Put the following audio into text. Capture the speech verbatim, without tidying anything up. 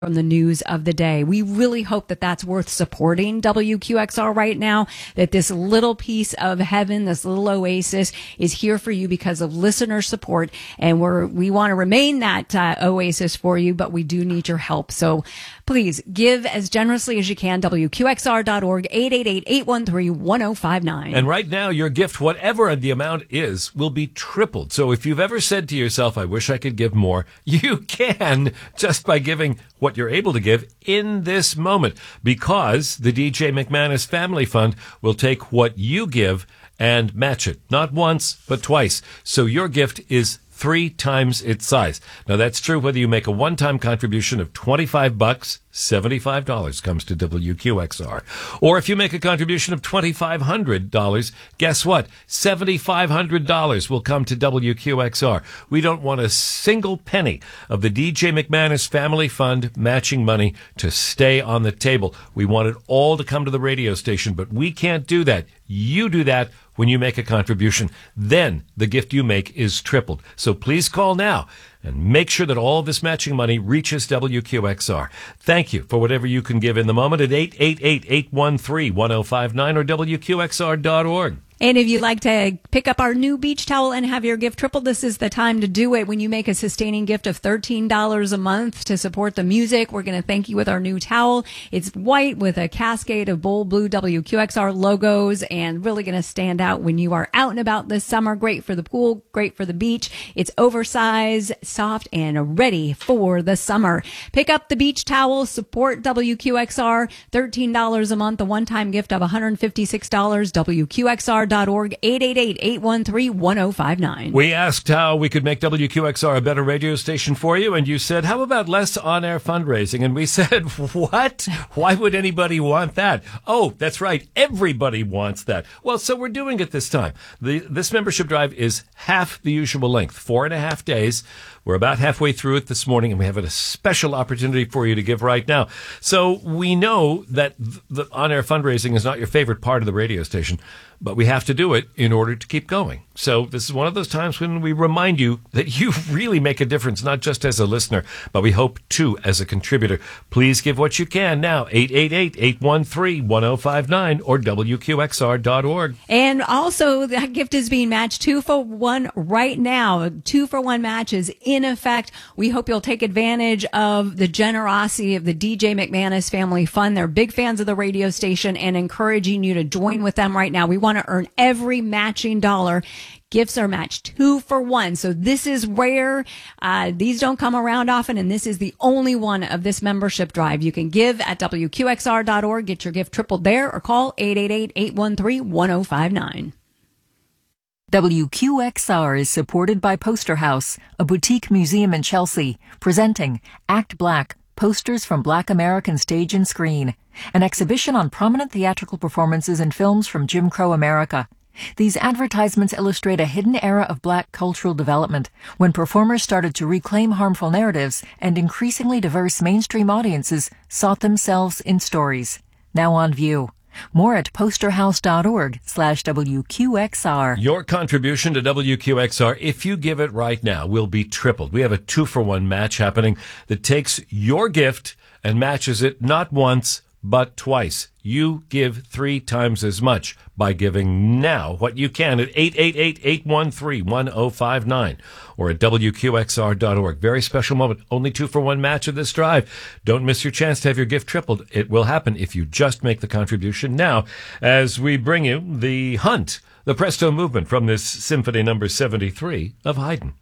from the news of the day. We really hope that that's worth supporting W Q X R right now, that this little piece of heaven, this little oasis is here for you because of listener support. And we're, we want to remain that uh, oasis for you, but we do need your help. So please give as generously as you can. W Q X R dot org, eight eight eight, eight one three, one oh five nine. And right now, your gift, whatever the amount is, will be tripled. So if you've ever said to yourself, I wish I could give more, you can just by giving what you're able to give in this moment, because the D J McManus Family Fund will take what you give and match it, not once, but twice. So your gift is three times its size. Now that's true whether you make a one-time contribution of twenty-five bucks, seventy-five dollars comes to W Q X R. Or if you make a contribution of twenty-five hundred dollars, guess what? seventy-five hundred dollars will come to W Q X R. We don't want a single penny of the D J McManus Family Fund matching money to stay on the table. We want it all to come to the radio station, but we can't do that. You do that when you make a contribution. Then the gift you make is tripled. So please call now and make sure that all this matching money reaches W Q X R. Thank you for whatever you can give in the moment at eight eight eight, eight one three, one oh five nine or W Q X R dot org. And if you'd like to pick up our new beach towel and have your gift tripled, this is the time to do it. When you make a sustaining gift of thirteen dollars a month to support the music, we're going to thank you with our new towel. It's white with a cascade of bold blue W Q X R logos and really going to stand out when you are out and about this summer. Great for the pool, great for the beach. It's oversized, soft, and ready for the summer. Pick up the beach towel, support W Q X R, thirteen dollars a month, a one-time gift of one hundred fifty-six dollars, W Q X R dot org, eight eight eight, eight one three, one oh five nine. We asked how we could make W Q X R a better radio station for you, and you said, how about less on-air fundraising? And we said, what? Why would anybody want that? Oh, that's right. Everybody wants that. Well, so we're doing it this time. The, this membership drive is half the usual length, four and a half days. We're about halfway through it this morning, and we have a special opportunity for you to give right now. So we know that the on-air fundraising is not your favorite part of the radio station, but we have to do it in order to keep going. So this is one of those times when we remind you that you really make a difference, not just as a listener, but we hope too as a contributor. Please give what you can now, eight eight eight, eight one three, one oh five nine or W Q X R dot org. And also, that gift is being matched two for one right now. Two for one match is in effect. We hope you'll take advantage of the generosity of the D J McManus Family Fund. They're big fans of the radio station and encouraging you to join with them right now. We want to earn every matching dollar. Gifts are matched two for one. So this is rare. Uh, these don't come around often, and this is the only one of this membership drive. You can give at W Q X R dot org, get your gift tripled there, or call eight eight eight, eight one three, one oh five nine. W Q X R is supported by Poster House, a boutique museum in Chelsea, presenting Act Black, Posters from Black American Stage and Screen, an exhibition on prominent theatrical performances and films from Jim Crow America. These advertisements illustrate a hidden era of Black cultural development when performers started to reclaim harmful narratives and increasingly diverse mainstream audiences sought themselves in stories. Now on view. More at posterhouse.org slash WQXR. Your contribution to W Q X R, if you give it right now, will be tripled. We have a two-for-one match happening that takes your gift and matches it not once, but twice. You give three times as much by giving now what you can at eight eight eight, eight one three, one oh five nine or at W Q X R dot org. Very special moment. Only two for one match of this drive. Don't miss your chance to have your gift tripled. It will happen if you just make the contribution now as we bring you The Hunt, the Presto movement from this Symphony number seventy-three of Haydn.